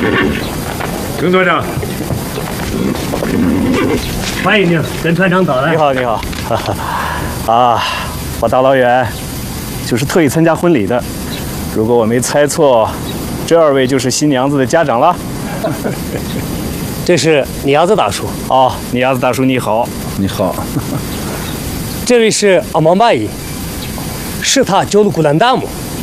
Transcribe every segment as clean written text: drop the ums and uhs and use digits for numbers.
郑团长， 欢迎您跟团长到来。 你好，你好。啊，我大老远就是特意参加婚礼的。如果我没猜错，这2位就是新娘子的家长了。 这是尼亚子大叔。 哦，尼亚子大叔你好。 你好。 这位是阿芒巴姨，是他救了古兰达姆。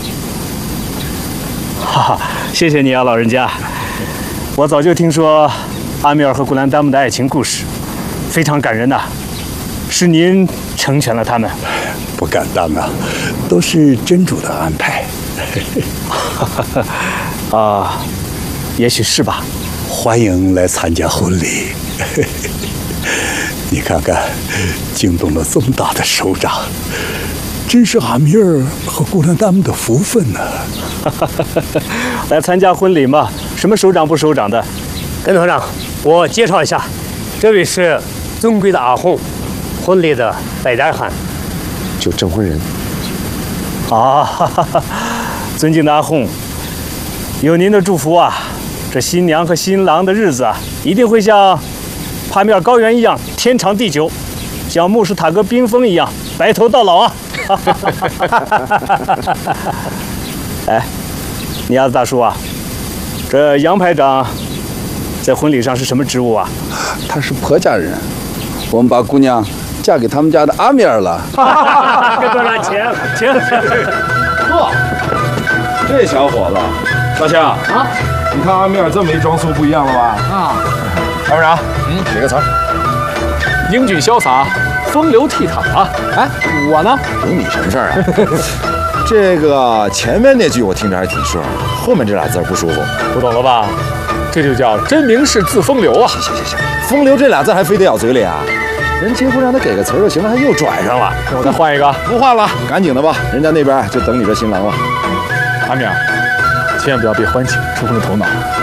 哈哈，谢谢你啊，老人家。我早就听说阿米尔和古兰达姆的爱情故事，非常感人呐。是您成全了他们？ 不敢当啊，都是真主的安排。 啊，也许是吧。 欢迎来参加婚礼。你看看，惊动了这么大的首长，真是阿米尔和古兰达姆的福分呢。 来参加婚礼嘛，什么首长不首长的？ 跟团长，我介绍一下，这位是尊贵的阿訇，婚礼的白点汉， 就证婚人。 啊，尊敬的阿訇，有您的祝福啊，这新娘和新郎的日子啊，一定会像帕米尔高原一样天长地久，像穆斯塔格冰峰一样白头到老啊！哎，尼亚子大叔啊，这杨排长在婚礼上是什么职务啊？ 他是婆家人，我们把姑娘嫁给他们家的阿米尔了。 跟团长请。 呵，这小伙子，大强啊，你看阿米尔这么一装束不一样了吧？ 啊， 参谋长，写个词儿。 英俊潇洒，风流倜傥啊！哎，我呢？ 有你什么事儿啊？这个前面那句我听着还挺顺，后面这俩字不舒服。 不懂了吧？这就叫真名士自风流啊！ 行，风流这俩字还非得咬嘴里啊？人结婚让他给个词儿就行了，他又拽上了。 那我再换一个。 不换了，赶紧的吧，人家那边就等你这新郎了。 阿米尔，千万不要被欢情冲昏了头脑。